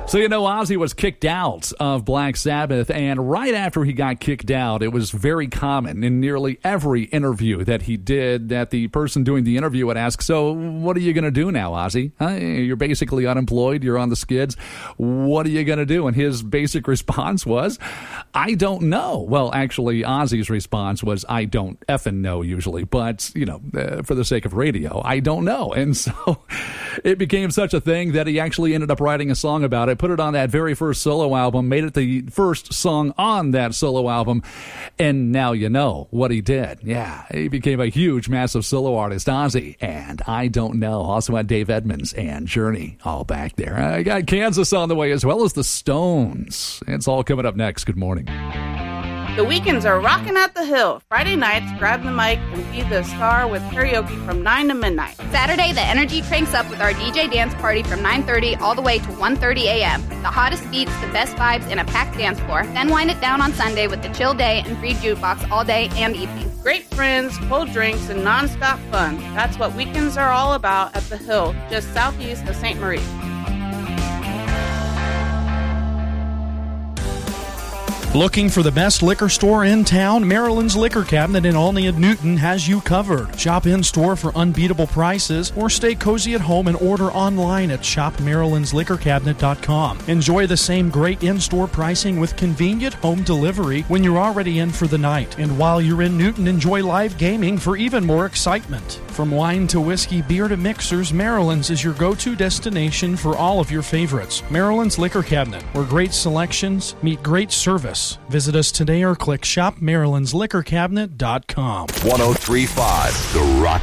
So, Ozzy was kicked out of Black Sabbath, and right after he got kicked out, it was very common in nearly every interview that he did that the person doing the interview would ask, so what are you going to do now, Ozzy? You're basically unemployed. You're on the skids. What are you going to do? And his basic response was, I don't know. Well, actually, Ozzy's response was, I don't effing know usually, but, for the sake of radio, I don't know. And so it became such a thing that he actually ended up writing a song about it, put it on that very first solo album, made it the first song on that solo album, and now you know what he did. Yeah, he became a huge, massive solo artist, Ozzy, and I Don't Know. Also had Dave Edmunds and Journey all back there. I got Kansas on the way as well as the Stones. It's all coming up next. Good morning. The weekends are rocking at the Hill. Friday nights, grab the mic and be the star with karaoke from 9 to midnight. Saturday, the energy cranks up with our DJ dance party from 9:30 all the way to 1:30 a.m. The hottest beats, the best vibes, and a packed dance floor. Then wind it down on Sunday with the chill day and free jukebox all day and evening. Great friends, cold drinks, and nonstop fun. That's what weekends are all about at the Hill, just southeast of St. Marie. Looking for the best liquor store in town? Maryland's Liquor Cabinet in Olney and Newton has you covered. Shop in-store for unbeatable prices or stay cozy at home and order online at shopmarylandsliquorcabinet.com. Enjoy the same great in-store pricing with convenient home delivery when you're already in for the night. And while you're in Newton, enjoy live gaming for even more excitement. From wine to whiskey, beer to mixers, Maryland's is your go-to destination for all of your favorites. Maryland's Liquor Cabinet, where great selections meet great service. Visit us today or click shopmarylandsliquorcabinet.com. 103.5 The Rock.